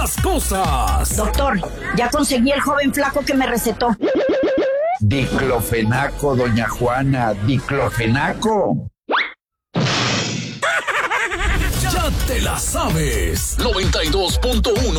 Las cosas. Doctor, ya conseguí el joven flaco que me recetó. Diclofenaco, doña Juana, diclofenaco. Ya te la sabes. 92.1